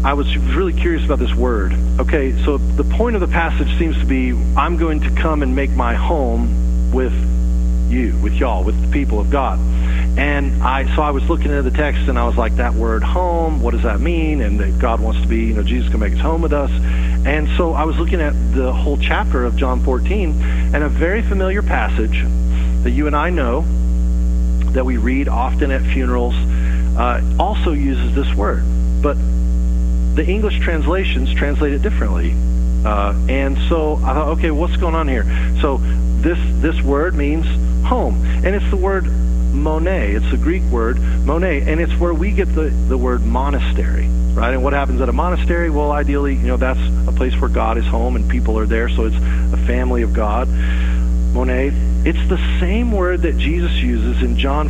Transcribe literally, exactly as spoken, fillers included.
I was really curious about this word. Okay, so the point of the passage seems to be, I'm going to come and make my home with you, with y'all, with the people of God. And I, so I was looking at the text, and I was like, that word home, what does that mean? And that God wants to be, you know, Jesus can make his home with us. And so I was looking at the whole chapter of John fourteen, and a very familiar passage that you and I know, that we read often at funerals, uh, also uses this word. But the English translations translate it differently. Uh, and so I thought, okay, what's going on here? So this this word means home, and it's the word Monet. It's the Greek word Monet, and it's where we get the, the word monastery, right? And what happens at a monastery? Well, ideally, you know, that's a place where God is home and people are there, so it's a family of God. Monet. It's the same word that Jesus uses in John